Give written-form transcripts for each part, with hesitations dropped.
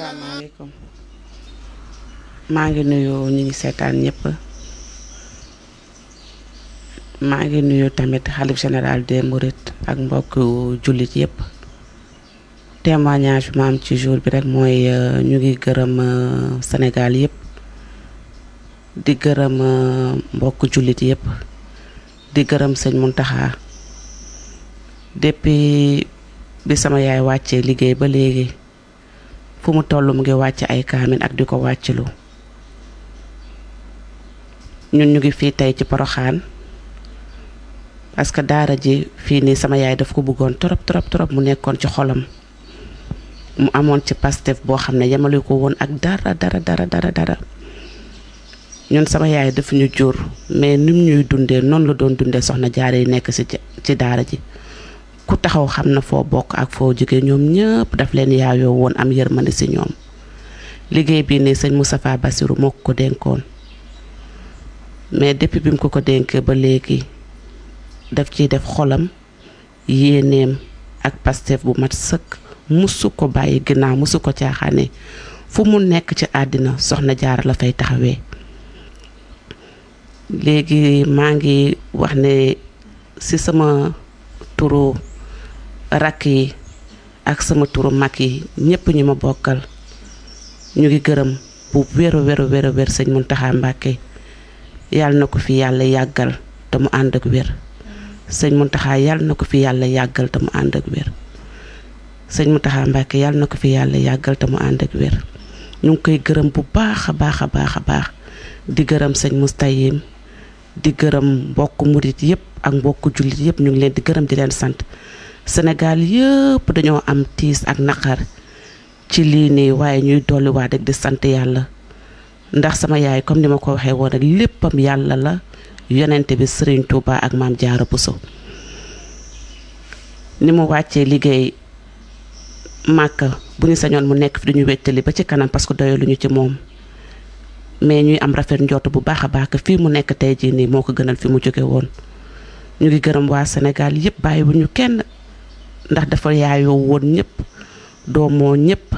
asalaamaaleykum maa ngi nuyu ñi ngi seetaan ñëpp maa ngi nuyu tamit xalif général des Mourides ak mbokk jullit yëpp témoignage bi ma am ci jour bi rek mooy ñu ngi gërëm Sénégal yëpp di gërëm mbokk jullit yëpp di gërëm sëñ Mountakha depuis bi sama yaay wàccee liggéey ba léegi fu mu toll mu ngi wàcc ay kaamin ak di ko wàccilu ñun ñu ngi fii tey ci Porokhane parce que daara ji fii nii sama yaay daf ko bëggoon trop mu nekkoon ci xolam mu amoon ci Pastef boo xam ne yemale ko woon ak dara ñun sama yaay daf ñu jur mais nim ñuy dundee noonu la doon dundee soxna jaare yi nekk ci daara ji ku taxaw xam na foo bokk ak foo jóge ñoom ñëpp daf leen yaayoo woon am yërmande ci ñoom liggéey bii nii sëñ Moustapha Bassirou moo ko dénkoon mais depuis bi mu ko dénkee ba léegi daf ciy def xolam yéeneem ak Pastef bu mat sëkk musu ko bàyyi ginnaaw musu ko caaxaane fu mu nekk ci àddina soxna jaara la fay taxawee léegi maa ngi wax ne ci sama turu rakk yi ak sama turu mag yi ñëpp ñu ma bokkal ñu ngi gërëm bu wér sëñ Mountakha Mbacké yàlla na ko fi yàlla yàggal te mu ànd ak wér sëñ Mountakha yàlla na ko fi yàlla yàggal te mu ànd ak wér sëñ Mountakha Mbacké yàlla na ko fi yàlla yàggal te mu ànd ak wér ñu ngi koy gërëm bu baax a baax di gërëm sëñ Moustayim di gërëm mbokk murit yëpp ak mbokk jullit yëpp ñu ngi leen di gërëm di leen sant Sénégal yëpp dañoo am tiis ak naqar ci lii nii waaye ñuy dolliwaat rek di sant yàlla ndax sama yaay comme ni ma ko waxee woon rek léppam yàlla la yonente bi Serigne Touba ak Maam Jaara Bousso ni mu wàccee liggéey Màkka bu ñu sañoon mu nekk fi duñu wettali ba ci kanam parce que doyaluñu ci moom mais ñuy am rafet njort bu baax a baax fii mu nekk tey jii nii moo ko gënal fi mu jóge woon ñu ngi gërëm waa Sénégal yëpp bàyyiwuñu kenn ndax dafa yaayoo woon ñëpp doomoo ñëpp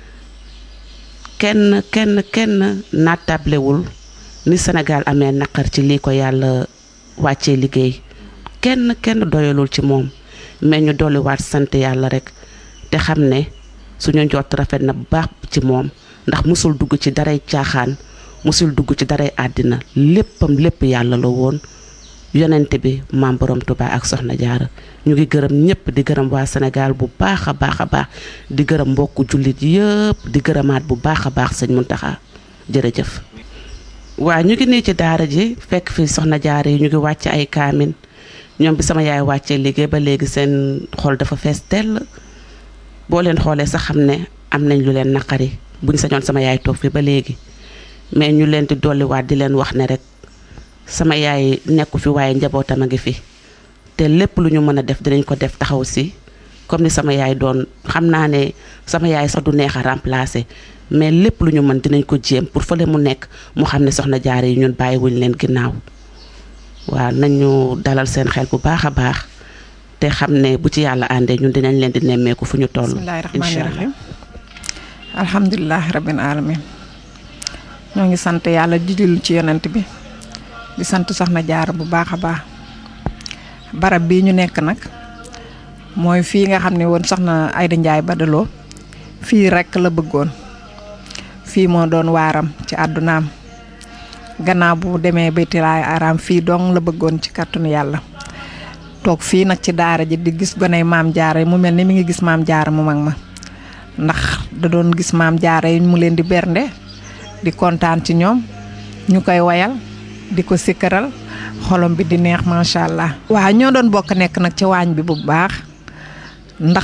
kenn naatablewul ni Sénégal amee naqar ci lii ko yàlla wàccee liggéey kenn doyalul ci moom mais ñu dolliwaat sant yàlla rek te xam ne suñu njort rafet na bu baax ci moom ndax musul dugg ci daray caaxaan musul dugg ci daray àddina lépp yàlla la woon yonente bi maam borom Touba ak soxna jaara ñu ngi gërëm ñëpp di gërëm waa Sénégal bu baax a baax di gërëm mbokku jullit yëpp di gërëmaat bu baax a baax sëñ Mountakha jërëjëf. waa ñu ngi nii ci daara ji fekk fi soxna jaara yi ñu ngi wàcc ay kaamin ñoom bi sama yaay wàccee liggéey ba léegi seen xol dafa fees tell boo leen xoolee sax xam ne am nañ lu leen naqari buñ sañoon sama yaay toog fi ba léegi mais ñu leen di dolliwaat di leen wax ne rek sama yaay nekku fi waaye njabootam a ngi fi te lépp lu ñu mën a def dinañ ko def taxaw si comme ni sama yaay doon xam naa ne sama yaay sax du neex a remplacer mais lépp lu ñu mën dinañ ko jéem pour fële mu nekk mu xam ne soxna jaare yi ñun bàyyiwuñ leen ginnaaw waaw nañu dalal seen xel bu baax a baax te xam ne bu ci yàlla àndee ñun dinañ leen di nemmeeku fu ñu toll. bismillaahi rahmaani rahiim alhamdulilah rabbil alamin ñoo ngi sant yàlla di julli ci yonent bi di sant soxna jaara bu baax a baax barab bii ñu nekk nag mooy fii nga xam ne woon soxna Ayda Njaay Badaloo fii rekk la bëggoon fii moo doon waaram ci àddunaam gannaaw bu demee baytilaay araam fii dong la bëggoon ci kàttanu yàlla toog fii nag ci daara ji di gis goney maam jaara mu mel ni mi ngi gis maam jaara mu mag ma ndax da doon gis maam jaara yi mu leen di bernde di kontaan ci ñoom ñu koy wayal di ko sikkaral xolom bi di neex macha allah. waaw ñoo doon bokk nekk nag ci waañ bi bu baax ndax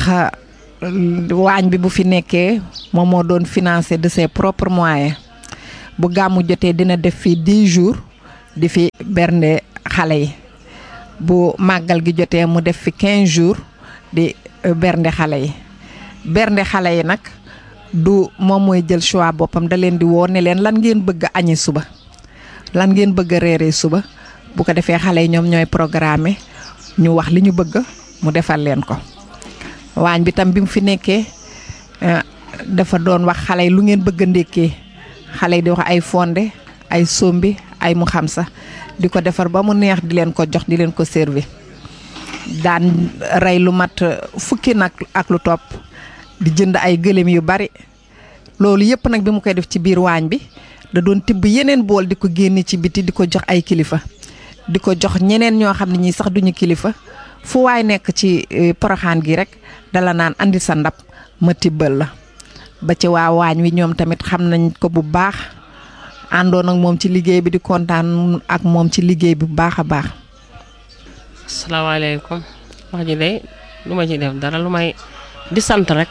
waañ bi bu fi nekkee moom moo doon financé de ses propres moyens bu gàmmu jotee dina def fi 10 jours di fi bernde xale yi bu màggal gi jotee mu def fi 15 jours di bernde xale yi bernde xale yi nag du moom mooy jël choix boppam da leen di woo ne leen lan ngeen bëgg a añi suba lan ngeen bëgg a reeree suba bu ko defee xale yi ñoom ñooy programme ñu wax li ñu bëgg mu defal leen ko waañ bi tam bi mu fi nekkee dafa doon wax xale yi lu ngeen bëgg a ndékkee xale yi di wax ay fonde ay sombi ay mu xam sa di ko defar ba mu neex di leen ko jox di leen ko servi daan rey lu mat fukki nag ak lu topp di jënd ay gëléem yu bari loolu yëpp nag bi mu koy def ci biir waañ bi da doon tibb yeneen bool di ko génne ci biti di ko jox ay kilifa di ko jox ñeneen ñoo xam ne ñii sax duñu kilifa fu waay nekk ci Porokhane gi rek dala naan andi sa ndab ma tibbal la ba ci waa waañ wi ñoom tamit xam nañ ko bu baax àndoon ak moom ci liggéey bi di kontaan ak moom ci liggéey bi bu baax a baax. asalaamaaleykum wax ji de lu ma ci def dara lu may di sant rek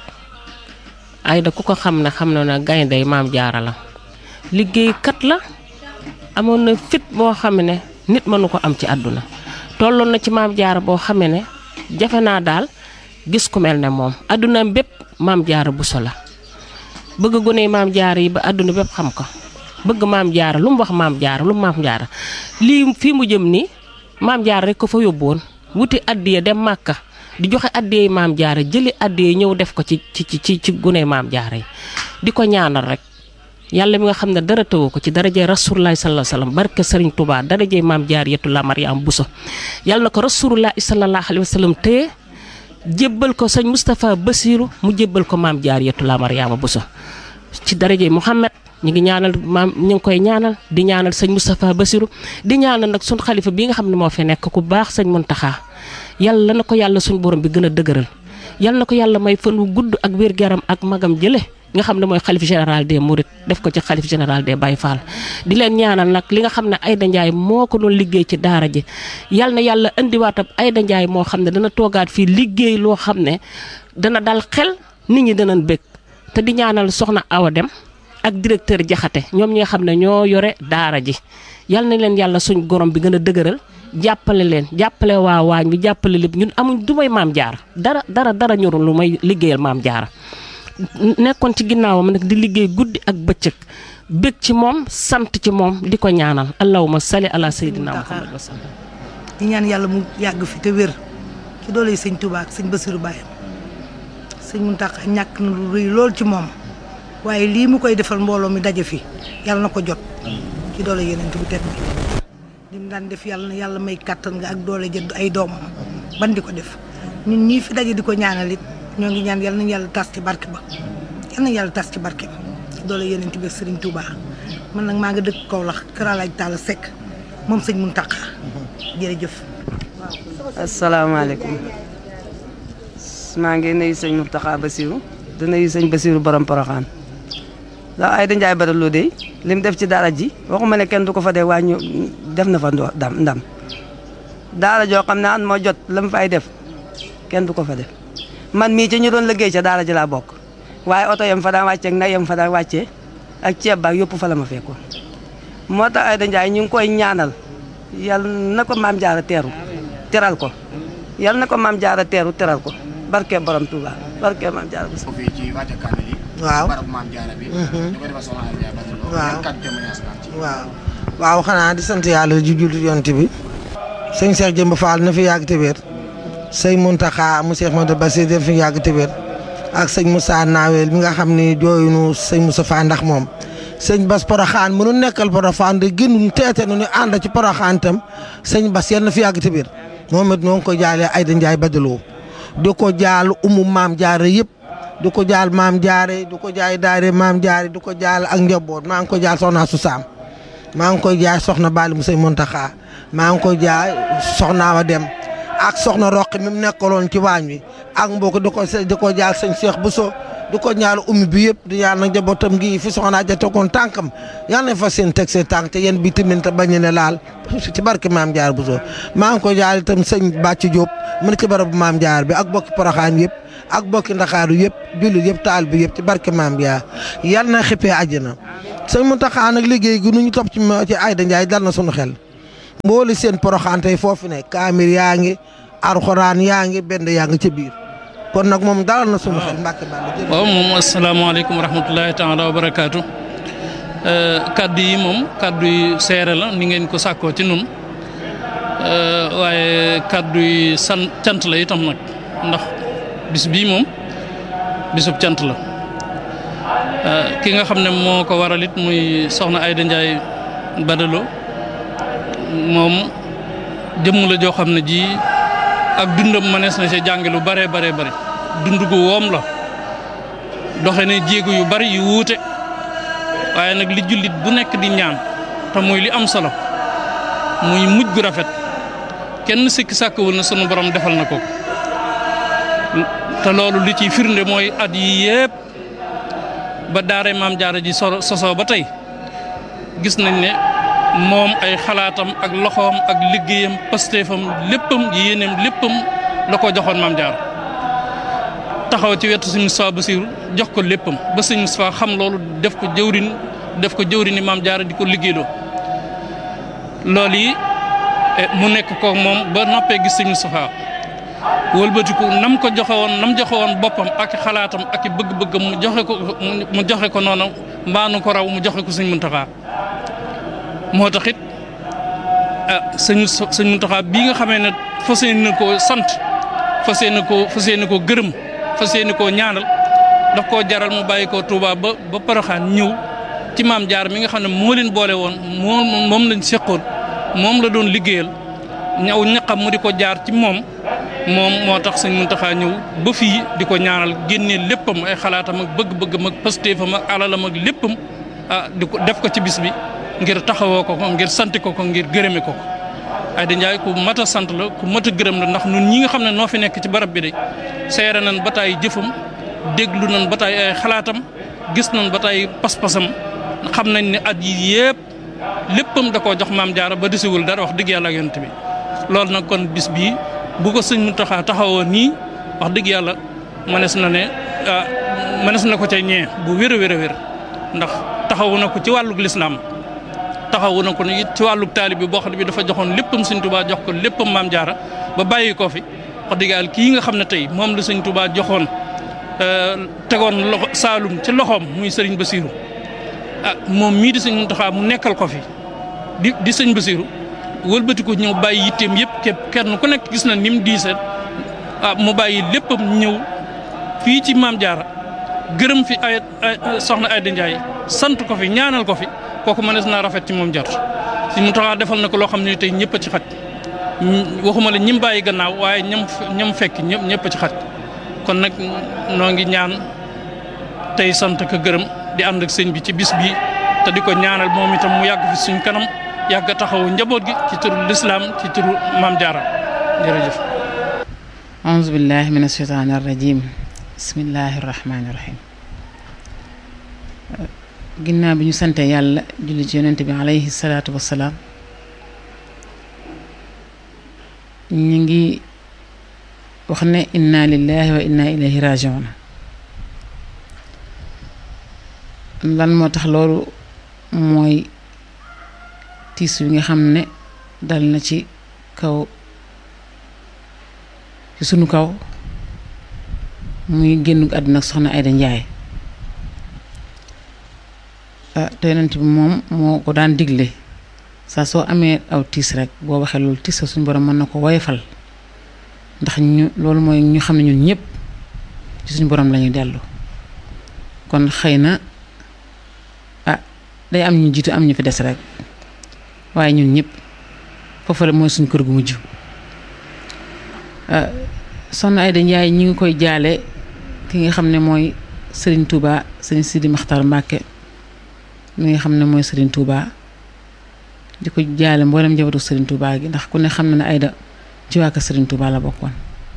Aida ku ko xam ne xam na ne gaynde Maam Jaara la liggéeykat la amoon na fit boo xam ne nit mënu ko am ci àdduna tolloon na ci Maam Jaara boo xam ne jafe naa daal gis ku mel ne moom àdduna bépp Maam Jaara Buso la bëgg gone Maam Jaara yi ba àdduna bépp xam ko bëgg Maam Jaara lu mu wax Maam Jaara lu mu Maam Jaara lii fii mu jëm nii Maam Jaara rek ko fa yóbboon wuti addiya dem Màkka di joxe addiya Maam Jaara jëli addiya ñëw def ko ci gune Maam Jaara yi di ko ñaanal rek yàlla mi nga xam ne dara tëwu ko ci darajee Rasulullaahi sallallaahu alayhi wa sallam barke Sëriñ Tuubaa darajee Maam Jaariyatu la Mariam Buso yàlla na ko Rasulullaahi sallallaahu alayhi wa sallam téye jébbal ko sëñ Moustapha Bassirou mu jébbal ko Maam Jaariyatu la Mariama Buso ci darajee Muhammad ñu ngi ñaanal maam ñu ngi koy ñaanal di ñaanal sëñ Moustapha Bassirou di ñaanal nag suñ xalifa bi nga xam ne moo fi nekk ku baax sëñ Muntaxa yàlla na ko yàlla suñ borom bi gën a dëgëral yàlla na ko yàlla may fan wu gudd ak wér-gu-yaram ak magam jële nga xam ne mooy xalif général des Mourides def ko ci xalif général des Baye Fall di leen ñaanal nag li nga xam ne Aida Ndiaye moo ko doon liggéey ci daara ji yàlla na yàlla indiwaatam Aida Ndiaye moo xam ne dana toogaat fii liggéey loo xam ne dana dal xel nit ñi danañ bëgg te di ñaanal soxna Awa Dem ak directeur Jaxate ñoom ñi nga xam ne ñoo yore daara ji yàlla na leen yàlla suñ gorom bi gën a dëgëral jàppale leen jàppale waa waañ bi jàppale lépp ñun amuñ du may Maam Jaara dara ñorul lu may liggéeyal Maam Jaara nekkoon ci ginnaawam nag di liggéey guddi ak bëccëg bég ci moom sant ci moom di ko ñaanal allahumma salli ala sayyidina Muhammad wa sallam di ñaan yàlla mu yàgg fi te wér ci doole yi sëñ Touba ak sëñ Bassirou Baye sëñ Mountakha ñàkk na lu rëy lool ci moom waaye lii mu koy defal mbooloo mi daje fi yàlla na ko jot ci doole yeneen bu tedd bi li mu daan def yàlla na yàlla may kàttan nga ak doole jënd ay doomam ban di ko def ñun ñii fi daje di ko ñaanal it ñoo ngi ñaan yàlla nañu yàlla tas ci barke ba yàlla nañu yàlla tas ci barke ba ci doole yeneen bi Serigne Touba man nag maa nga dëkk Kaolack Kër Alaaj Talla Seck moom sëñ Mountakha jërëjëf. asalaamaaleykum maa ngi nuyu sëñ Mountakha Bassirou di nuyu sëñ Bassirou borom Porokhane ndax Aida Ndiaye Badara de lim def ci daara ji waxuma ne kenn du ko fa dee waaye def na fa ndam daara joo xam ne an moo jot la mu fay def kenn du ko fa def man mii ci ñu doon liggéey ca daara ji laa bokk waaye oto yam fa daan wàccee ak nag yam fa daan wàccee ak ceeb baak yëpp fa la ma fekkoon moo tax Aida Ndiaye ñu ngi koy ñaanal yal na ko Maam Jaara teral ko yal na ko Maam Jaara teral ko barke borom Touba barke Maam Jaara bi. waaw waaw xanaa di sant yàlla ju jullit yonent bi sëñ Cheikh Jëmb Fall na fi yàgg te wér sëñ Mountakha mu Cheikh Modou Bassir na fi yàgg te wér ak sëñ Moussa Nawel mi nga xam ne jooyunu sëñ Moussa Fall ndax moom sëñ Bass Porokhane mënu nekkal Porokhane de gënuñ teete nu ñu ànd ci Porokhane tam sëñ Bass yal na fi yàgg te wér moom it noo ngi ko jaalee Aida Ndiaye Badara di ko jaal Maam Jaara yëpp du ko jaal Maam Jaara du ko jaay daare Maam Jaara du ko jaal ak njaboot maa ngi ko jaal soxna su Saam maa ngi koy jaay soxna Bali mu sëñ Mountakha maa ngi koy jaay soxna Awa Dem ak soxna Roqi mi mu nekkaloon ci waañ wi ak mbokk di ko jaal sëñ Cheikh Bousso di ko ñaal ummi bi yëpp di ñaan nag njabootam gi fi soxna ja tegoon tànkam yal nañ fa seen teg seen tànk te yéen bi tamit te bañ ne laal ci barke Maam Jaara Bousso maa ngi koy jaal itam sëñ Bàcc Diop mu ne ci barabu Maam Jaara bi ak bokki Porokhane yëpp ak bokki Ndakaaru yëpp jullit yëpp taal bi yëpp ci barke Maam Jaara yal na xippee àjjana sëñ Mountakha nag liggéey gi nu ñu topp ci Aida Ndiaye dal na sunu xel mbooli seen Porokhane tey foofu ne kaamir yaa ngi alxuraan yaa ngi benn yaa ngi ca biir kon nag moom dalal na sunu xel Mbàkke Balla. waaw moom asalaamaaleykum wa rahmatulahi taala wa barakaatu kaddu yi moom kaddu yi seere la ni ngeen ko sàkkoo ci nun waaye kaddu yi cant la itam nag ndax bis bii moom bisub cant la ki nga xam ne moo ko waral it muy soxna Aïda Ndiaye Badalo moom jëmm la joo xam ne ji ak dundam mënees na ci jànge lu bare bare bare dund gu woom la doxe ne jéego yu bari yu wuute waaye nag li jullit bu nekk di ñaan te muy li am solo muy mujj gu rafet kenn sikki sàkkawul na sunu borom defal na ko te loolu li ciy firnde mooy at yi yépp ba daare maam jaara ji sosoo ba tey gis nañ ne moom ay xalaatam ak loxoom ak liggéeyam pasteefam léppam yéeneem léppam la ko joxoon maam jaara taxaw ci wetu sëñ Moustapha Bassirou jox ko léppam ba sëñ Moustapha xam loolu def ko jëwrini maam jaara di ko liggéeyloo loolu yi mu nekk ko moom ba noppee gis sëñ Moustapha wëlbatiku nam ko joxe woon boppam ak xalaatam ak bëgg-bëggam mu joxe ko noonu mbaanu ko raw mu joxe ko sëñ Muntaxa moo tax it sëñ Muntaxa bii nga xamee ne fas yéene koo sant fas yéene koo gërëm fas yéene koo ñaanal daf koo jaral mu bàyyi ko Touba ba Porokhane ñëw ci maam jaar mi nga xam ne moo leen boole woon moom lañ seqoon moom la doon liggéeyal ñaw ñaqam mu di ko jaar ci moom moo tax sëñ Muntaxa ñëw ba fii di ko ñaanal génnee léppam ay xalaatam ak bëgg-bëggam ak pastéefam ak alalam ak léppam di ko def ko ci bis bi ngir taxawoo ko ngir sant ko ngir gërëme ko Aïda Ndiaye ku mat a sant la ku mat a gërëm la ndax ñun ñi nga xam ne noo fi nekk ci barab bi de seere nañ ba taay jëfam déglu nañ ba taay ay xalaatam gis nañ ba taay pas-pasam xam nañ ne at yi yépp léppam da koo jox maam jaara ba desiwul dara wax dëgg yàlla ak yonent bi loolu nag kon bis bii bu ko sëñ Muntaxa taxawoo nii wax dëgg yàlla mënees na ko ca ñee bu wér a wér ndax taxawu na ko ci wàllug lislaam taxawu na ko it ci wàllug taalib bi boo xam ne bi dafa joxoon léppam sëñ Tuubaa jox ko léppam maam jaara ba bàyyi ko fi wax dëgg yàlla kii nga xam ne tey moom la sëñ Tuubaa joxoon tegoon loxo Saalum ci loxoom muy sëriñ Bassirou moom mii di sëñ Muntaxa mu nekkal ko fi di sëñ Bassirou wëlbati ko ñëw bàyyi yitteem yëpp képp kenn ku nekk gis na ni mu diisee mu bàyyi léppam ñëw fii ci maam jaara gërëm fi ay soxna Aïda Ndiaye sant ko fi ñaanal ko fi kooku mënees naa rafet ci moom jot si mu taxaa defal na ko loo xam ne tey ñëpp a ci xaj waxuma la ñim bàyyi gannaaw waaye ñam fekk ñëpp a ci xaj kon nag noo ngi ñaan tey sant ko gërëm di ànd ak sëñ bi ci bis bi te di ko ñaanal moom itam mu yàgg fi suñ kanam yàgg taxawu njaboot gi ci turu lislaam ci turu maam jaara jërëjëf auzu billahi min asheytaani arrajim bismillahi rahmaani rahim ginnaaw bi ñu sante yàlla julli ci yonent bi alayhi salaatu wassalaam ñu ngi wax ne inna lillahi wa inna ilayhi rajiun lan moo tax loolu mooy tiis wi nga xam ne dal na ci sunu kaw muy génn àdduna soxna Aïda Ndiaye te yonent bi moom moo ko daan digle saa soo amee aw tiis rek boo waxee loolu tiis suñu borom mën na ko woyofal ndax loolu mooy ñu xam ne ñun ñëpp ci suñu borom lañuy dellu kon xëy na day am ñu jiitu am ñu fi des rek waaye ñun ñëpp foofu la mooy suñu kër gu mujj soxna Aïda Ndiaye ñi ngi koy jaale ki nga xam ne mooy Serigne Touba Serigne Sidi Makhtar Mbacké mi nga xam ne mooy Serigne Touba di ko jaale mboolem njabootu Serigne Touba gi ndax ku ne xam na ne Aïda ci waa kër Serigne Touba la bokkoon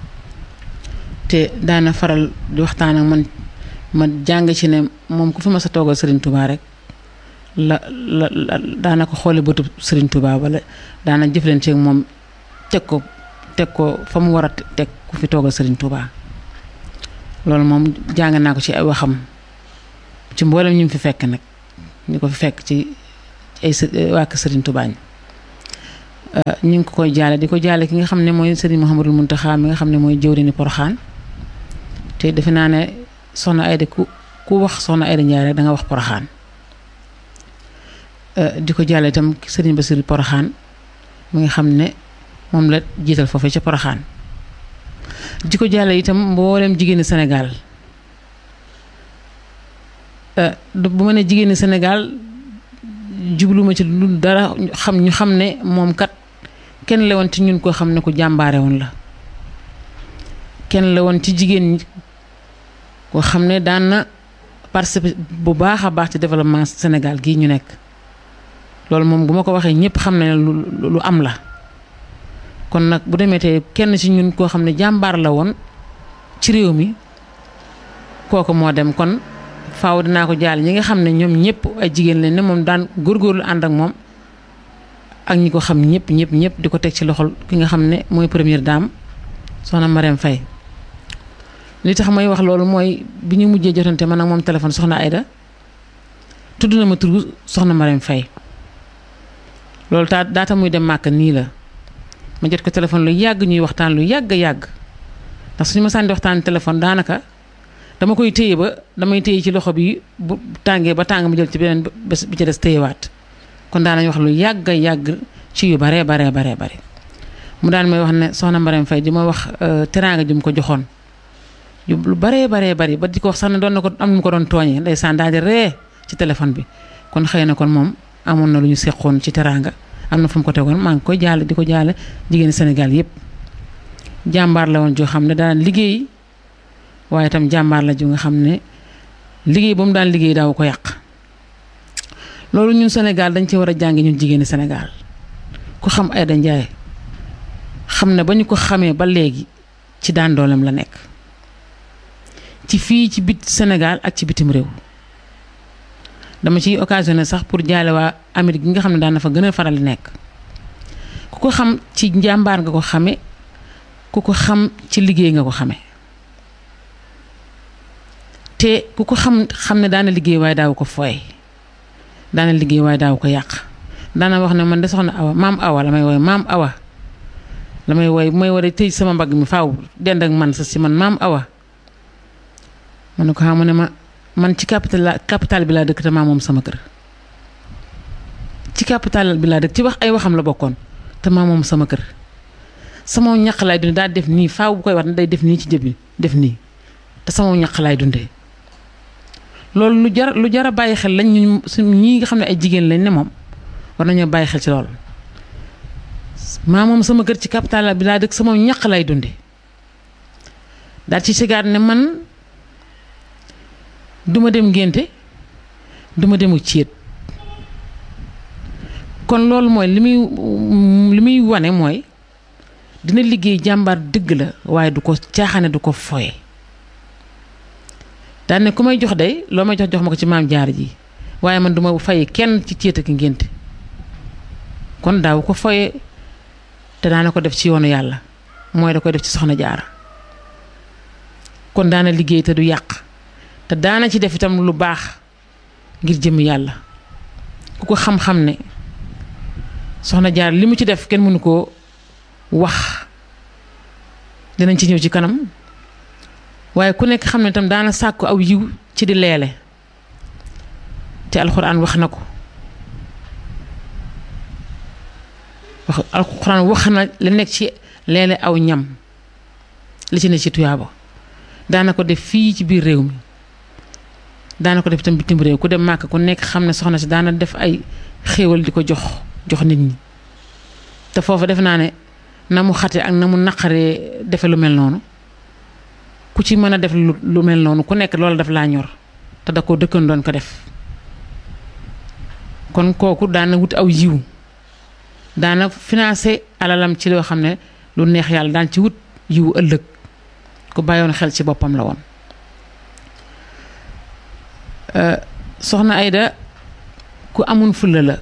te daana faral di waxtaan ak man ma jàng ci ne moom ku fi ma sa toogal Serigne Touba rek la daana ko xoole bëtu Serigne Touba wala daana jëflanteeg moom teg ko fa mu war a teg ku fi toogal Serigne Touba loolu moom jàng naa ko ci ay waxam ci mboolem ñu fi fekk nag ñu ko fi fekk ci ay waa kër Serigne Touba ñu ngi ko koy jaale di ko jaale ki nga xam ne mooy Serigne Mouhamadou Mountakha mi nga xam ne mooy jëwriñu Porokhane te defe naa ne soxna Aïda ku wax soxna Aïda Ndiaye rek da nga wax Porokhane di ko jaale itam Serigne Bassirou Porokhane mi nga xam ne moom la jiital foofu ca Porokhane di ko jaale itam mboolem jigéenu Sénégal bu ma ne jigéeni Sénégal jubluma ci lu dara ñu xam ne moom kat kenn la woon ci ñun koo xam ne ku jàmbaare woon la kenn la woon ci jigéen ñi koo xam ne daan na participer bu baax a baax ci développement Sénégal gii ñu nekk loolu moom bu ma ko waxee ñëpp xam ne lu am la kon nag bu demee tey kenn ci ñun koo xam ne jàmbaar la woon ci réew mi kooku moo dem kon faaw dinaa ko jaal ñi nga xam ne ñoom ñëpp ay jigéen lañ ne moom daan góorgóorlu ànd ak moom ak ñi ko xam ñëpp di ko teg ci loxol ki nga xam ne mooy première dame soxna Marème Faye li tax may wax loolu mooy bi ñu mujjee jotante man ak moom téléphone soxna Aïda tudd na ma turu soxna Marème Faye loolu daata muy dem màkk nii la ma jot ko téléphone lu yàgg ñuy waxtaan lu yàgg ndax suñu ma sànni waxtaan téléphone daanaka dama koy téye ba damay téye ci loxo bi bu tàngee ba tàng ma jël ci beneen bés bi ci des téyewaat kon daanañ wax lu yàgg ci yu bare mu daan may wax ne soxna Marème Faye di ma wax teraanga ju mu ko joxoon lu bare bari ba di ko wax sax ne doon na ko am nu mu ko doon tooñee ndeysaan daal di ree ci téléphone bi kon xëy na kon moom amoon na lu ñu seqoon ci teraanga am na fu mu ko tegoon maa ngi koy jaale di ko jaale jigéeni Sénégal yépp jàmbaar la woon joo xam ne daan liggéey waaye itam jàmbaar la ju nga xam ne liggéey ba mu daan liggéey daaw ko yàq loolu ñun Sénégal dañ ci war a jàngi ñun jigéeni Sénégal ku xam Aïda Ndiaye xam ne ba ñu ko xamee ba léegi ci daan dooleem la nekk ci fii ci bit Sénégal ak ci bitim réew dama ciy occasionné sax pour jaale waa Amérique gi nga xam ne daan na fa gën a faral di nekk ku ko xam ci njàmbaar nga ko xame ku ko xam ci liggéey nga ko xame te ku ko xam ne daana liggéey waaye daaw ko fooy daana liggéey waaye daaw ko yàq daana wax ne man de soxna Awa maam Awa la may wooy maam Awa la may wooy bu may war a tëj sama mbagg mi faaw dend ak man sa si man maam Awa ma ne ko xam ne man ci capital bi laa dëkk te maa moom sama kër ci capital bi laa dëkk ci wax ay waxam la bokkoon te maa moom sama kër sama ñaq laay dundee daal def nii faaw bu koy wax ne day def nii ci jëb bi def nii te sama ñaq laay dundee loolu lu jar a bàyyi xel lañ ñu ñii nga xam ne ay jigéen lañ ne moom war nañoo bàyyi xel ci loolu maa moom sama kër ci capital bi laa dëkk sama ñaq laay dundee daal ci sigaat ne man duma dem ngénte duma demu céet kon loolu mooy li muy wane mooy dina liggéey jàmbaar dëgg la waaye du ko caaxaane du ko foye daan ne ku may jox day loo may jox ma ko ci maam Jaara ji waaye man duma fay kenn ci céet ak ngénte kon daaw ko foye te daana ko def ci yoonu yàlla mooy da koy def ci soxna Jaara kon daana liggéey te du yàq te daana ci def itam lu baax ngir jëm yàlla ku ko xam-xam ne soxna Jaara li mu ci def kenn mënu koo wax dinañ ci ñëw ci kanam waaye ku nekk xam ne itam daana sàkku aw yiw ci di leele te alxuraan wax na ko alxuraan wax na li nekk ci leele aw ñam li ci ne ci tuyaaba daana ko def fii ci biir réew mi daana ko def itam bitim réew ku dem màkk ku nekk xam ne soxna si daana def ay xéewal di ko jox nit ñi te foofu def naa ne na mu xate ak na mu naqaree defe lu mel noonu ku ci mën a def lu mel noonu ku nekk loolu daf laa ñor te da ko dëkkan doon ko def kon kooku daana wut aw yiw daana financé alalam ci loo xam ne lu neex yàlla daan ci wut yiw ëllëg ku bàyyoon xel ci boppam la woon soxna Aïda ku amun fulla la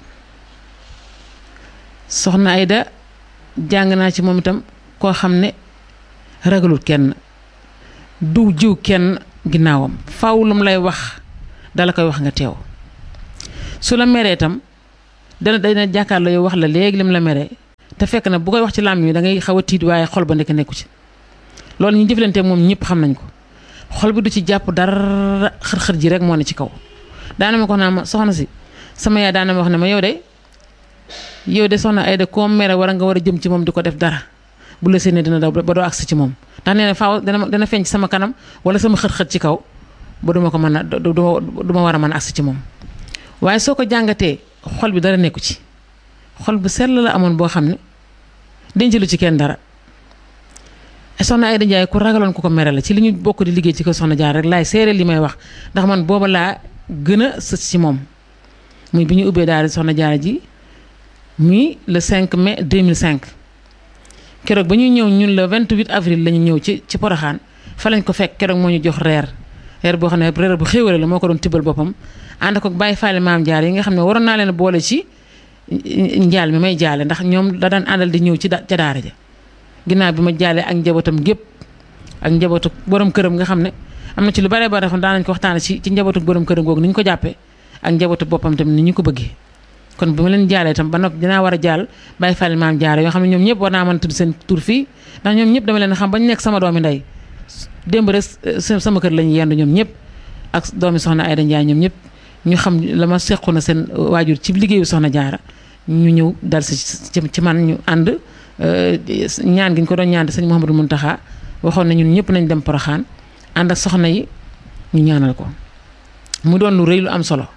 soxna Aïda jàng naa ci moom itam koo xam ne ragalul kenn du jiw kenn ginnaawam faaw lu mu lay wax dala koy wax nga teew su la meree itam dana jàkkaarloo yow wax la léegi lim la meree te fekk na bu koy wax ci làmmiñ wi da ngay xaw a tiit waaye xol ba nekku ci loolu ñu jëflante moom ñëpp xam nañ ko xol bi du ci jàpp dara xër-xër ji rek moo ne ci kaw daana ma ko naa ma soxna si sama yaay daana ma wax ne ma yow de soxna Aïda koo mere war nga war a jëm ci moom di ko def dara bu la séenee dina daw ba doo agsi ci moom ndax nee na faaw dana feeñ ci sama kanam wala sama xët-xët ci kaw ba duma ko mën a du ma war a mën a agsi ci moom waaye soo ko jàngatee xol bi dara nekku ci xol bu sell la amoon boo xam ne dencalu ci kenn dara soxna Aïda Ndiaye ku ragaloon ku ko mere la ci li ñu bokk di liggéey ci ko soxna Jaara rek laay seere li may wax ndax man booba laa gën a sës ci moom muy bi ñu ubbee daal soxna Jaara ji muy le 5 mai 2005 keroog ba ñuy ñëw ñun le 28 avril la ñu ñëw ci Porokhane fa lañ ko fekk keroog moo ñu jox reer boo xam ne reer bu xéwale la moo ko doon tibbal boppam ànd ko Baye Fall maam Jaara yi nga xam ne waroon naa leen boole ci njaal mi may jaale ndax ñoom da daan àndal di ñëw ca daara ja ginnaaw bi ma jaalee ak njabootam gépp ak njabootu borom këram nga xam ne am na ci lu bare bare xam daan nañ ko waxtaane ci njabootu borom këram googu ni ñu ko jàppee ak njabootu boppam tamit ni ñu ko bëggee kon bu ma leen jaalee tam ba noppi dinaa war a jaal Baye Fall maam Jaara yoo xam ne ñoom ñëpp war naa mën a tudd seen tur fii ndax ñoom ñëpp dama leen xam bañ nekk sama doomi ndey démb rek sama kër lañu yendu ñoom ñëpp ak doomi soxna Aïda Ndiaye ñoom ñëpp ñu xam la ma sequ na seen waajur ci liggéeyu soxna Jaara ñu ñëw dal si ci man ñu ànd ñaan gi ñu ko doon ñaan sëñ Mouhamadou Mountakha waxoon na ñun ñëpp nañ dem Porokhane ànd ak soxna yi ñu ñaanal ko mu doon lu rëy lu am solo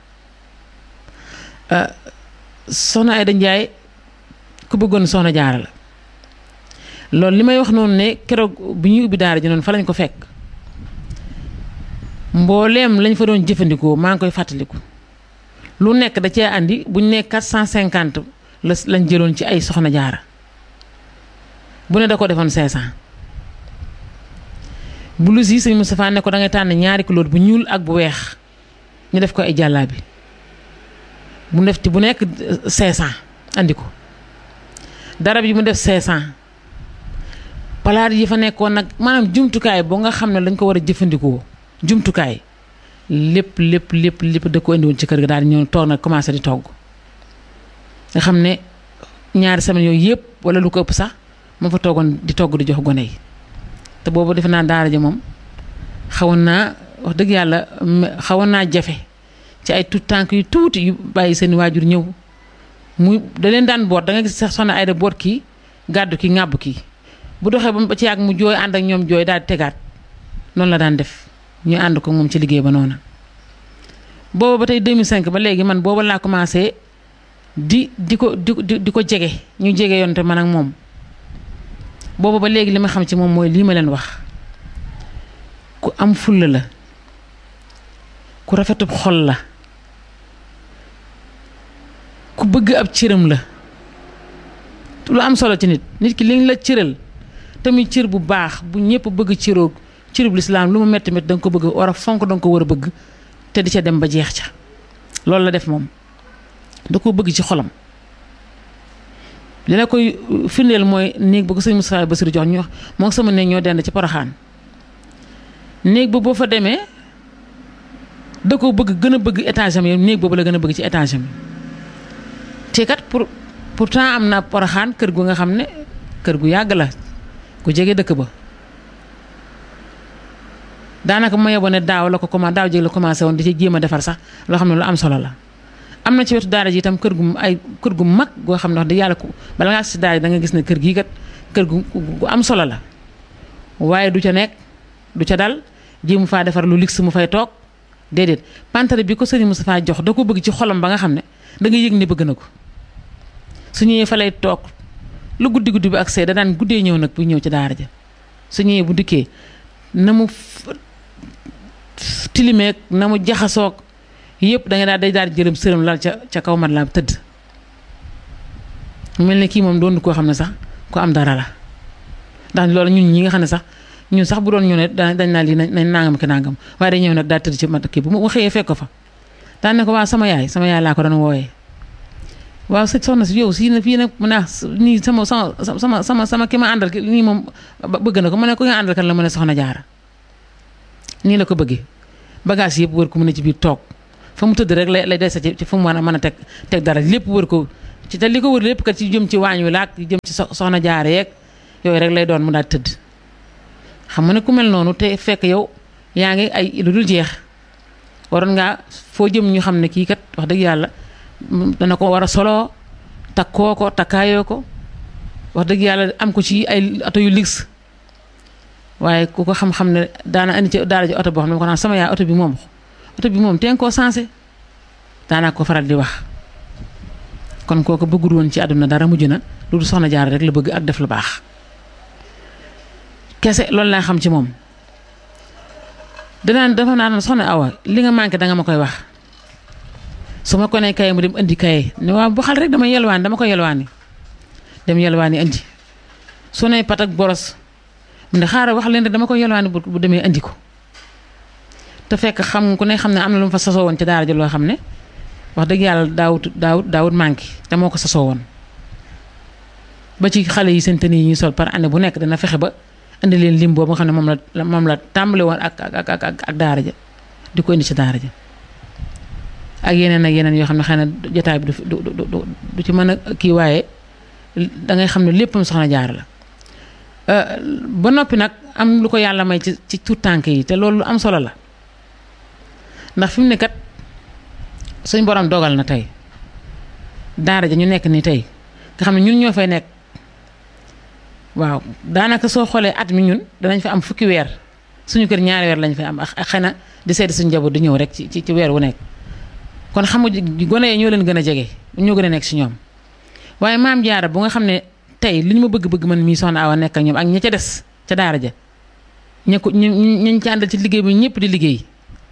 soxna Aïda Ndiaye ku bëggoon soxna Jaara la loolu li may wax noonu ne keroog bi ñuy ubbi daara ji noonu fa lañ ko fekk mbooleem lañ fa doon jëfandikoo maa ngi koy fàttaliku lu nekk da cee andi buñ ne 450 lañ jëloon ci ay soxna Jaara bu ne da ko defoon 500 blouse yi sëñ Moustapha ne ko da ngay tànn ñaari couleur bu ñuul ak bu weex ñu def ko ay jàllaabi bu def ci bu nekk 500 andi ko darab yi mu def 500 palaat yi fa nekkoon nag maanaam jumtukaay boo nga xam ne dañ ko war a jëfandikoo jumtukaay lépp da ko indi woon ci kër ga daal di ñëw toog nag commencé di togg nga xam ne ñaari semaine yooyu yëpp wala lu ko ëpp sax moo fa toogoon di togg di jox gone yi te boobu defe naa daara ja moom xawoon naa wax dëgg yàlla xawoon naa jafe ci ay tout tànk yu tuuti yu bàyyi seen waajur ñëw muy da leen daan boot da nga gis sax soxna Aïda boot kii gàddu kii ŋàbb kii bu doxee ba ci yàgg mu jooy ànd ak ñoom jooy daal di tegaat noonu la daan def ñu ànd ko moom ci liggéey ba noonu booba ba tey 2005 ba léegi man booba laa commencé di ko jege ñu jege yoon te man ak moom booba ba léegi li ma xam ci moom mooy lii ma leen wax ku am fulla la ku rafetub xol la ku bëgg ab cëram la lu am solo ci nit ki liñ la cëral tamit cër bu baax bu ñëpp bëgg cëroog cërub lislaam lu mu metti da nga ko bëgg war a fonk da nga ko war a bëgg te di ca dem ba jeex ca loolu la def moom da ko bëgg ci xolam li la koy firndeel mooy néeg ba ko sëñ Moustapha Bassirou jox ñu moo sama néeg ñoo dend ci Porokhane néeg ba boo fa demee da ko bëgg gën a bëgg étage am yow néeg boobu la gën a bëgg ci étage am te kat pourtant am na Porokhane kër gu nga xam ne kër gu yàgg la ku jege dëkk ba daanaka ma yeboo ne daaw jéeg la commencé woon di ci jéem a defar sax loo xam ne lu am solo la am na ci wetu daara ji itam kër gu mag goo xam ne wax dëgg yàlla bala ngaa si daara ji da nga gis ne kër gii kat kër gu am solo la waaye du ca nekk du ca dal jéemu faa defar lu luxe mu fay toog déedéet pantare bi ko sëriñ Moustapha jox da ko bëgg ci xolam ba nga xam ne da nga yëg ne bëgg na ko su ñëwee fa lay toog lu guddi bi ak see da daan guddee ñëw nag bu ñëw ci daara ja su ñëwee bu dikkee na mu tilimeeg na mu jaxasoog yëpp da nga daal di jërëm sërëm lal ca kaw mat la tëdd mel ne kii moom doon koo xam ne sax ku am dara la ndax loolu ñun ñi nga xam ne sax ñun sax bu doon ñu ne dañ naa lii nañ nangam ki nangam waaye day ñëw nag daal tëdd ci mat kii bu mu xëyee fekk ko fa daan ne ko waaw sama yaay laa ko doon wooyee waaw soxna si yow si na fii nag mu ne nii sama ki ma àndal nii moom bëgg na ko mu ne ko nga àndal kan la mu ne soxna Jaara nii la ko bëggee bagage yëpp wër ko mu ne ci biir toog fa mu tëdd rek lay dese ci fu mu mën a teg dara lépp wër ko ci te li ko wër lépp kat ci jëm ci waañ wi laak jëm ci soxna Jaara yeeg yooyu rek lay doon mu daal tëdd xam nga ne ku mel noonu te fekk yow yaa ngi ay lu dul jeex waroon ngaa foo jëm ñu xam ne kii kat wax dëgg yàlla dana ko war a soloo takkaayoo ko wax dëgg yàlla am ko ci ay oto yu luxe waaye ku ko xam-xam ne daana andi ci daara ji oto boo xam ne ko naan sama yaay oto bi moom teen koo sensé daanaa ko faral di wax. kon kooku bëggul woon ci àdduna dara mujj na lu du soxna Jaara rek la bëgg ak def lu baax kese loolu laa xam ci moom. dafa naan soxna Awa li nga manqué danga ma koy wax su ma ko nee kaye mu dem indi kaye ne waaw bu xal rek dama ko yelwaani dem yelwaani indi su ne pat ak boros mu ne xaaral wax leen rek dama ko yelwaani bu demee indi ko te fekk xam ku ne xam ne am na lu mu fa sasoo woon ci daara ji loo xam ne wax dëgg yàlla daawut manqué te moo ko sasoo woon ba ci xale yi seen tenue yi ñuy sol par année bu nekk dana fexe ba indi leen lim boobu nga xam ne moom la tàmbale woon ak daara ja di ko indi ci daara ja ak yeneen yoo xam ne xëy na jotaay bi du ci mën a kii waaye dangay xam ne léppam soxna Jaara la. ba noppi nag am lu ko yàlla may ci tuut tànk yi te loolu lu am solo la ndax fi mu ne kat suñ borom dogal na tey daara ja ñu nekk nii tey nga xam ne ñun ñoo fay nekk waaw daanaka soo xoolee at mi ñun danañ fa am fukki weer suñu kër ñaari weer lañ fay am ak xëy na di seeti suñu njaboot di ñëw rek ci weer wu nekk kon xam nga gone yi ñoo leen gën a jege ñoo gën a nekk si ñoom waaye maam Jaara bu nga xam ne tey li ñu ma bëgg man mii soxna Awa nekk ak ñoom ak ña ca des ca daara ja ñañ ci àndal ci liggéey bi ñëpp di liggéey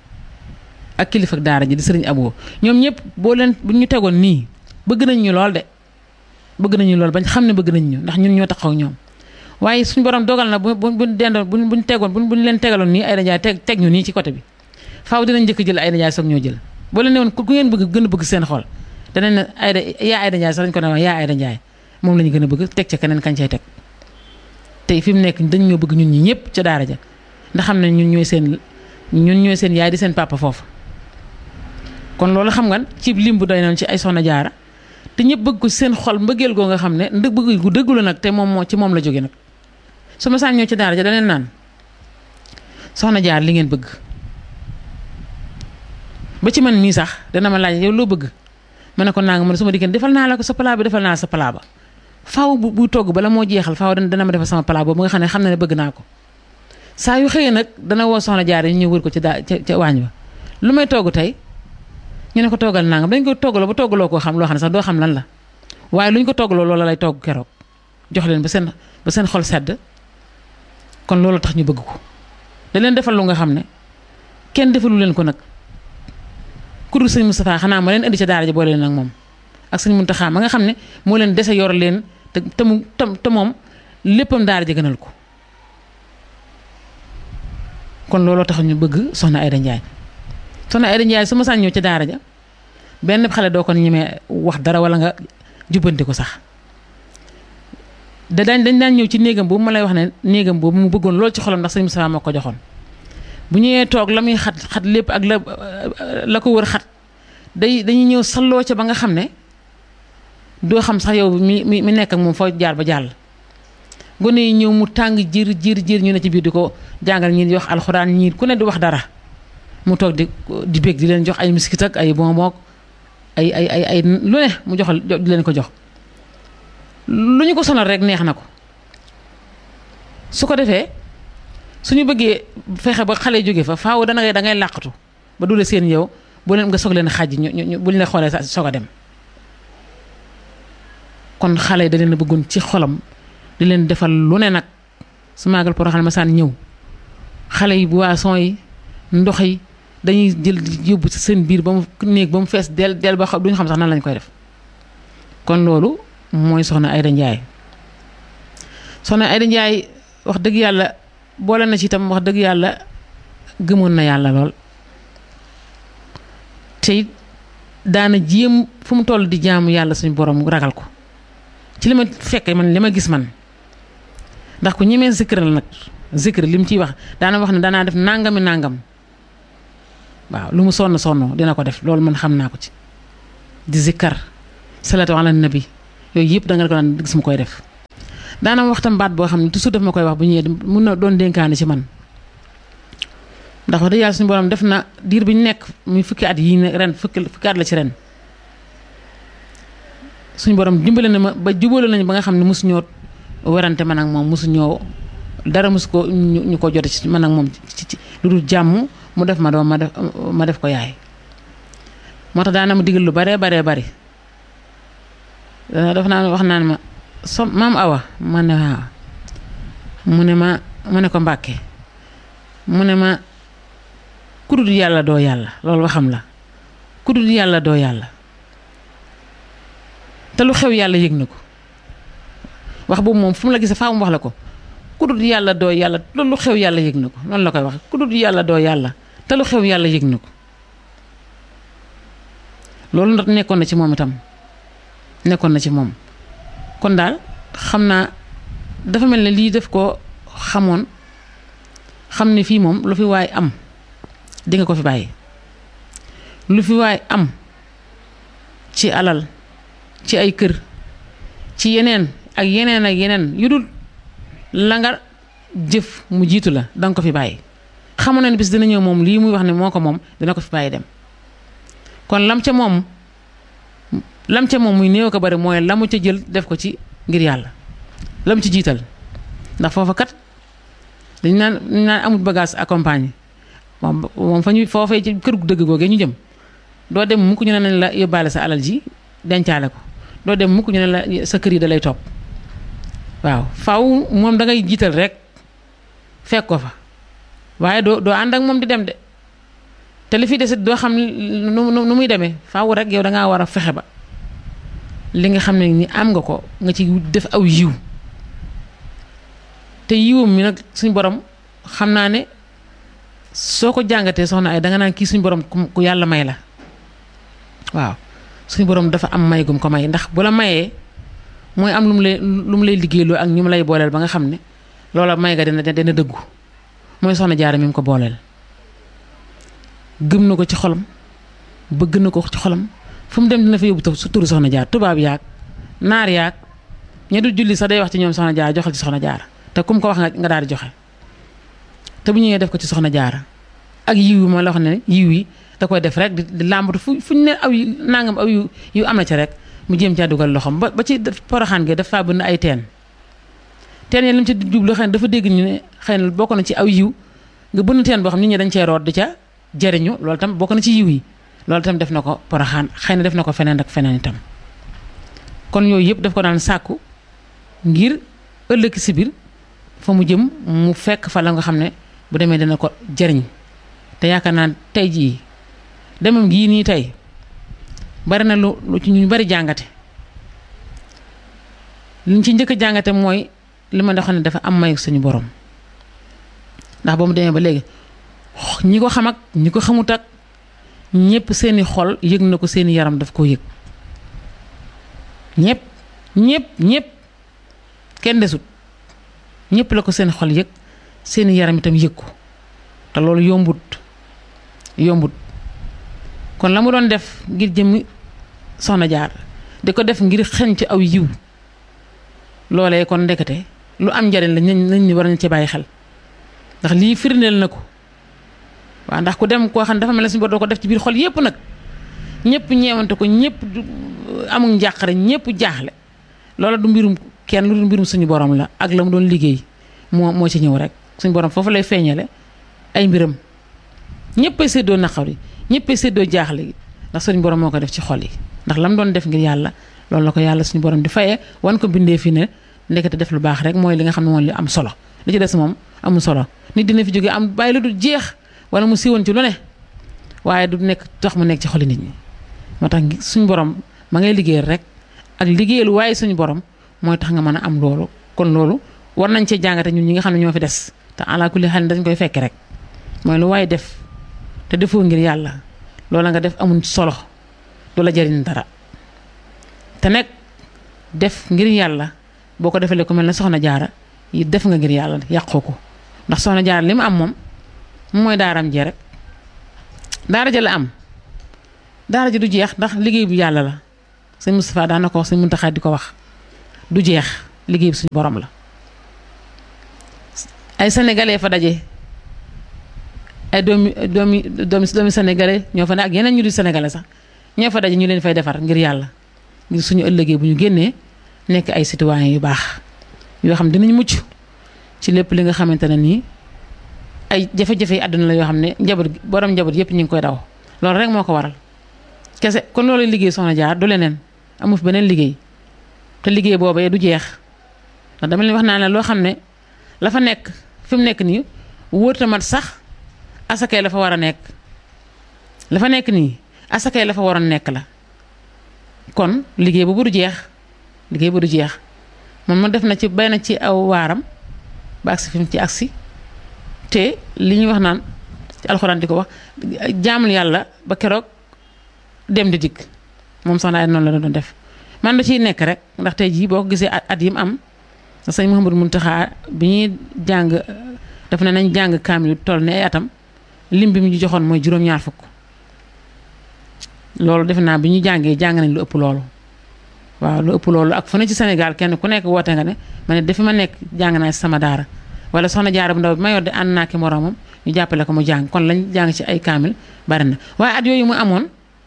ak kilifa ak daara ji di sëriñ Abo ñoom ñëpp boo leen bu ñu tegoon nii bëgg nañ ñu lool de bëgg nañu lool bañ xam ne bëgg nañ ñu ndax ñun ñoo taxaw ak ñoom waaye suñu borom dogal na buñ dendoon buñ tegoon buñ leen tegaloon nii ay dajaay teg ñu nii ci côté bi faaw dinañ njëkk jël ay dajaay soog ñoo jël boo leen ne woon ku ngeen bëgg gën a bëgg seen xol danañ ne ay dajaay sax dañ ko ne yaa ay dajaay moom la ñu gën a bëgg teg ca keneen kañ cay teg tey fi mu nekk dañ ñoo bëgg ñun ñi ñëpp ca daara ja ndax xam ne ñun ñooy seen yaay di seen papa foofu kon loolu xam nga ci lim bu doy noonu ci ay soxna Jaara te ñëpp bëgg ko seen xol mbëggeel goo nga xam ne bëgg gu dëggu la nag te moom ci moom la jóge nag su ma saan ñëw ci daara ja daneen naan soxna Jaara li ngeen bëgg ba ci man mii sax dana ma laaj yow loo bëgg ma ne ko naa nga man su ma dikkee defal naa la ko sa palaa bi defal naa sa palaa ba faaw bu togg bala moo jeexal faaw dana ma defal sama palaa boobu nga xam ne bëgg naa ko saa yu xëyee nag dana woo soxna Jaara ñu ñëw wër ko ca waañ ba lu may togg tey ñu ne ko toggal nangam dañ ko toggaloo ba toggaloo koo xam loo xam ne sax doo xam lan la waaye lu ñu ko toggaloo loola lay togg keroog jox leen ba seen xol sedd kon loolu tax ñu bëgg ko da leen defal lu nga xam ne kenn defalu leen ko nag ku dul sëñ Moustapha xanaa ma leen indi ca daara ji boole leen ak moom ak sëñ Muntaxa ma nga xam ne moo leen dese yor leen te moom léppam daara ji gënal ko kon looloo tax ñu bëgg soxna Ayda Njaay soxna Ayda Njaay su ma saan ñëw ca daara ja benn xale doo ko ñemee wax dara wala nga jubbanti ko sax dañ daan ñëw ci néegam boobu ma lay wax ne néegam boobu mu bëggoon loolu ci xolam ndax sëñ Moustapha moo ko joxoon bu ñëwee toog la muy xat lépp ak la ko wër xat dañuy ñëw salloo ca ba nga xam ne doo xam sax yow mi nekk ak moom foo jaar ba jàll gone yi ñëw mu tàng jir ñu ne ci biir di ko jàngal ñii di wax alxuraan ñii ku ne di wax dara mu toog di bég di leen jox ay miskit ak ay bonbon ay lu ne mu di leen ko jox lu ñu ko sonal rek neex na ko su ko defee suñu bëggee fexe ba xale jóge fa faaw da ngay làqatu ba dule seen yow bu leen nga soog leen xàjj ñu buñ la xoolee soog a dem kon xale yi da leen a bëggoon ci xolam di leen defal lu ne nag su maagal Porokhane ma saan ñëw xale yi boisson yi ndox yi dañuy jël yóbbu ci seen biir ba mu néeg ba mu fees del ba duñu xam sax nan lañ koy def kon loolu mooy soxna Ayda Njaay soxna Ayda Njaay wax dëgg yàlla boole na ci itam wax dëgg yàlla gëmoon na yàlla lool te daana jéem fu mu toll di jaamu yàlla suñu borom ragal ko ci li ma fekke man li ma gis man ndax ku ñemee zikr la nag zikr li mu ciy wax daana wax ne danaa def nangam waaw lu mu sonn dina ko def loolu man xam naa ko ci di zikkar salatu ala nabi yooyu yëpp da nga ko daan gis mu koy def daana waxtam baat boo xam ne toujours daf ma koy wax bu ñëwee mun na doon dénkaane ci man ndax wax dëgg yàlla suñu borom def na diir bi ñu nekk muy fukki at yi ren fukki at la ci ren suñu borom dimbale na ma ba jubale nañu ba nga xam ne mosu ñoo werante man ak moom mosu ñoo dara mus ko ñu ko jote ci man ak moom ci lu dul jàmm mu def ma doom ma def ko yaay moo tax daana ma digal lu baree bari daf naa wax naan ma maam Awa ma ne waaw mu ne ko Mbàkke mu ne ma ku dul yàlla doo yàlla loolu waxam la ku dul yàlla doo yàlla te lu xew yàlla yëg na ko wax boobu moom fu mu la gisee faa mu wax la ko ku dul yàlla doo yàlla te lu xew yàlla yëg na ko noonu la koy wax ku dul yàlla doo yàlla te lu xew yàlla yëg na ko loolu nag nekkoon na ci moom itam nekkoon na ci moom kon daal xam naa dafa mel ne lii def ko xamoon xam ne fii moom lu fi waay am di nga ko fi bàyyi lu fi waay am ci alal ci ay kër ci yeneen ak yeneen yu dul la nga jëf mu jiitu la danga ko fi bàyyi xamoon na ne bis dina ñëw moom lii muy wax ne moo ko moom dina ko fi bàyyi dem kon lam ca moom muy néew ko bari mooy la mu ca jël def ko ci ngir yàlla la mu ci jiital ndax foofa kat dañ naan amul bagage accompagné moom fa ñu foofee ci kër gu dëgg googee ñu jëm doo dem mukk ñu ne nañ la yóbbaale sa alal ji dencaale ko doo dem mukk ñu ne la sa kër yi da lay topp waaw faaw moom da ngay jiital rek fekk ko fa waaye doo ànd ak moom di dem de te li fi desit doo xam nu muy demee faaw rek yow da ngaa war a fexe ba li nga xam ne ni am nga ko nga ci def aw yiw te yiwam mi nag suñ borom xam naa ne soo ko jàngatee soxna ay danga naan kii suñ borom ku yàlla may la waaw suñ borom dafa am may gum ko may ndax bu la mayee mooy am lu mu lay liggéeyloo ak ñu mu lay booleel ba nga xam ne loola may nga dina dëggu mooy soxna Jaara mi mu ko booleel gëm na ko ci xolam bëgg na ko ci xolam fu mu dem dina fa yóbbu su turu soxna Jaara tubaab yaag naar yaag ña du julli sax day wax ci ñoom soxna Jaara joxal ci soxna Jaara te kum ko wax nga daal di joxe te bu ñëwee def ko ci soxna Jaara ak yiw yi ma la wax ne yiw yi da koy def rek di làmbatu fu ñu ne aw nangam aw yu am na ci rek mu jéem caa dugal loxoom ba ci Poroxaan gi dafa bëgg ay teen yi li mu ci jublu xëy na dafa dégg ñu ne xëy na bokk na ci aw yiw nga bënn teen boo xam nit ñi dañ cee root di ca jëriñu loolu tam bokk na ci yiw yi loolu tam def na ko Poroxaan xëy na def na ko feneen ak feneen itam kon yooyu yëpp daf ko daan sàkku ngir ëllëg si biir fa mu jëm mu fekk fa la nga xam ne bu demee dina ko jëriñ te yaakaar naa tey jii demam gii nii tey bari na lu ci ñu bari jàngate liñ ci njëkk a jàngate mooy li ma xam ne dafa am mayu suñu borom ndax ba mu demee ba léegi ñi ko xam ak ñi ko xamut ak ñëpp seeni xol yëg na ko seeni yaram daf koo yëg ñëpp kenn desut ñëpp la ko seen xol yëg seeni yaram itam yëg ko te loolu yombut kon la mu doon def ngir jëmmi soxna Jaara di ko def ngir xeñ ci aw yiw loolee kon ndekete lu am njariñ la nañ ni war nañ ci bàyyi xel ndax lii firndeel na ko waaw ndax ku dem koo xam ne dafa mel ne suñu bor doo ko def ci biir xol yépp nag ñëpp ñeewante ko ñëpp amul njàqare ñëpp jaaxle loola du mbirum kenn lu du mbirum suñu borom la ak la mu doon liggéey moo ci ñëw rek suñu borom foofu lay feeñale ay mbiram ñëppay séddoo naqar yi ñëppay séddoo jaaxle gi ndax suñu borom moo ko def ci xol yi ndax la mu doon def ngir yàlla loolu la ko yàlla suñu borom di fayee wan ko bindee fi ne ndekete def lu baax rek mooy li nga xam ne mooy li am solo li ci des moom amul solo nit dina fi jóge am bàyyi lu du jeex wala mu siiwoon ci lu ne waaye du nekk tax mu nekk ci xoli nit ñi moo tax suñu borom ma ngay liggéeyal rek ak liggéeyal waaye suñu borom mooy tax nga mën a am loolu kon loolu war nañ cee jàngate ñun ñi nga xam ne ñoo fi des te ala kulli xel dañ koy fekk rek mooy lu waaye def te defoo ngir yàlla loola nga def amul solo du la jariñ dara te nag def ngir yàlla boo ko defalee ku mel ne soxna Jaara yi def nga ngir yàlla yàqoo ko ndax soxna Jaara li mu am moom mooy daaram jee rek daara ja la am daara ji du jeex ndax liggéey bu yàlla la sëñ Moustapha daan na ko wax sëñ Muntaxa di ko wax du jeex liggéey bi suñu borom la ay sénégalais fa daje ay doomi sénégalais ñoo fa ne ak yeneen ñu di sénégalais sax ñoo fa daje ñu leen fay defar ngir yàlla ngir suñu ëllëgee bu ñu génnee nekk ay citoyens yu baax yoo xam dinañ mucc ci lépp li nga xamante ne nii ay jafe-jafe yi àdduna la yoo xam ne njaboot borom njaboot yëpp ñu ngi koy daw loolu rek moo ko waral kese kon loolu liggéey soxna Jaar du leneen amu fi beneen liggéey te liggéey boobee du jeex ndax dama leen wax naa ne loo xam ne la fa nekk fi mu nekk nii wóorta mat sax asakay la fa war a nekk la fa nekk nii asakay la fa waroon nekk la kon liggéey bu du jeex liggéey bu du jeex moom ma def na ci bay na ci aw waaram ba agsi fi mu ci agsi te li ñuy wax naan ci alxuraan di ko wax jaamul yàlla ba keroog dem di dikk moom soxna ay noonu la doon def man da ciy nekk rek ndax tey jii boo ko gisee at yi mu am sëñ Mouhamadou Mountakha bi ñuy jàng daf ne nañ jàng kaamil toll ne ay atam lim bi mu ñu joxoon mooy juróom-ñaar fukk loolu defe naa bi ñu jàngee jàng nañ lu ëpp loolu waaw lu ëpp loolu ak fu ne ci Sénégal kenn ku nekk woote nga ne ma ne dafi ma nekk jàng naa ci sama daara wala soxna Jaara bu ndaw bi ma yor de ànd naa ki moroomam ñu jàppale ko mu jàng kon lañ jàng ci ay kaamil bari na waaye at yooyu mu amoon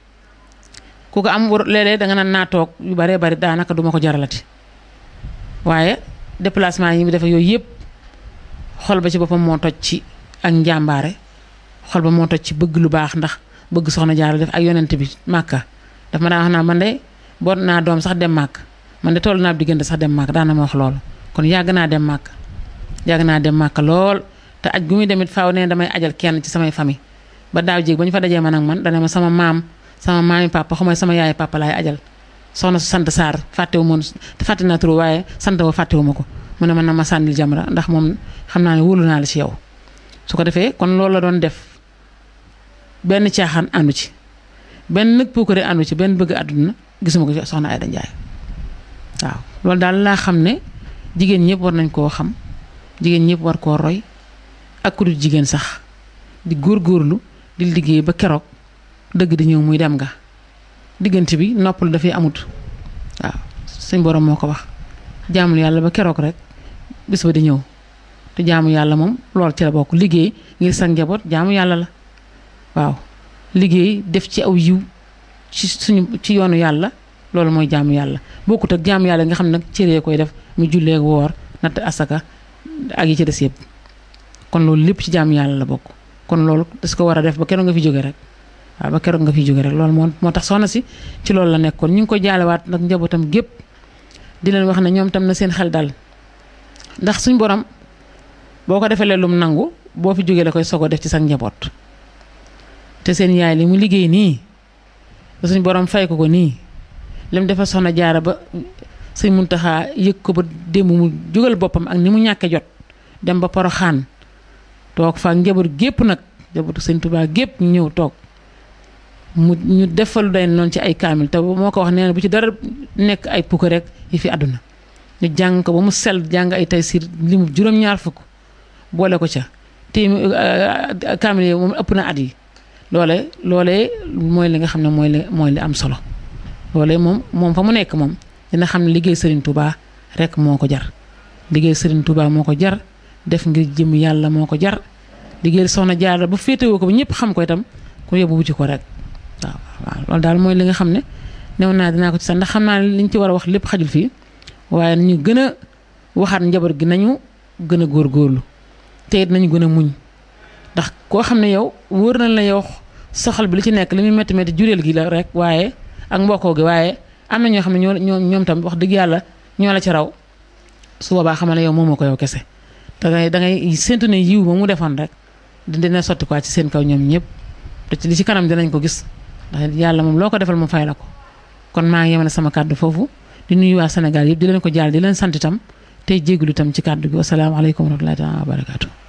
ku ko am léeg-léeg danga naan naa toog yu baree bari daanaka duma ko jaralati waaye déplacement yi mu def yooyu yëpp xol ba ci boppam moo toj ci ak njàmbaare xol ba moo toj ci bëgg lu baax ndax bëgg soxna Jaara def ak yonent bi Màkka daf ma daan wax naa man de boot naa doom sax dem màkk man de toll naa diggante sax dem màkk daan na ma wax loolu kon yàgg naa dem màkk lool te aj gu muy demit faaw ne damay ajal kenn ci samay famille ba daaw jéeg ba ñu fa dajee man ak man dana ma sama maami papa xamay sama yaay papa laay ajal soxna su sant Sarr fàttewu moon fàtte naa turu waaye sant wa fàttewu ma ko mu ne man na ma sànnil Jamra ndax moom xam naa ne wóolu naa la ci yow su ko defee kon loolu la doon def benn caaxaan àndu ci benn nag puukare àndu ci benn bëgg àdduna gisuma ko ci soxna Aida Ndiaye waaw loolu daal laa xam ne jigéen ñëpp war nañ koo xam jigéen ñëpp war koo roy ak ku dul jigéen sax di góorgóorlu di liggéey ba keroog dëgg di ñëw muy dem nga diggante bi noppal dafay amut waaw suñ borom moo ko wax jaamul yàlla ba keroog rek bis ba di ñëw te jaamu yàlla moom lool ci la bokk liggéey ngir sa njaboot jaamu yàlla la waaw liggéey def ci aw yiw ci yoonu yàlla loolu mooy jaamu yàlla bokkut ak jaamu yàlla nga xam nag cëree koy def mu jullee woor natt asaka ak yi ci des yëpp kon loolu lépp ci jaamu yàlla la bokk kon loolu das ko war a def ba keroog nga fi jóge rek waaw ba keroog nga fi jóge rek loolu moo tax soxna si ci loolu la nekkoon ñu ngi ko jaalewaat nag njabootam gépp di leen wax ne ñoom tam na seen xel dal ndax suñ borom boo ko defee lum nangu boo fi jógee la koy sogo def ci sa njaboot te seen yaay li mu liggéey nii ba suñ borom fay ko nii lim defal soxna Jaara ba sëñ Muntaxa yëg ko ba démb mu jógal boppam ak ni mu ñàkke jot dem ba Poroxaan toog fa njaboot gépp nag njabootu sëñ Tuubaa gépp ñu ñëw toog ñu defalu day noonu ci ay kaamil te moo ko wax nee na bu ci dara nekk ay pukk rek yi fi àdduna ñu jàng ko ba mu sell jàng ay Taysiir limu juróom-ñaar fukk boole ko ca te kaamil yi moom ëpp na at yi loolee mooy li nga xam ne mooy li am solo loolee moom fa mu nekk moom dina xam ne liggéey Serigne Touba rek moo ko jar liggéey Serigne Touba moo ko jar def ngir jëm yàlla moo ko jar liggéey soxna Jaara ba féetewoo ko ba ñëpp xam ko itam ku yóbbu wuti ko rek waaw loolu daal mooy li nga xam ne new naa dinaa ko ci sax ndax xam naa ne liñ ci war a wax lépp xajul fii waaye nañu gën a waxaat njaboot gi nañu gën a góorgóorlu te it nañu gën a muñ ndax koo xam ne yow wóor na la yow soxal bi li ci nekk li muy métti métti jureel gi la rek waaye ak mbokkoo gi waaye am na ñoo xam ne ñoom tam wax dëgg yàlla ñoo la ci raw su boobaa xam ne yow moomoo ko yow kese dangay séntu ne yiw ba mu defoon rek dina sotti quoi ci seen kaw ñoom ñëpp te li ci kanam dinañ ko gis ndax yàlla moom loo ko defal mu fay la ko kon maa ngi yemale sama kàddu foofu di nuyu waa Sénégal yëpp di leen ko jaal di leen sant itam tey jégalu itam ci kàddu gi wasalaamaaleykum wa rahmatullaahi wa barakaatu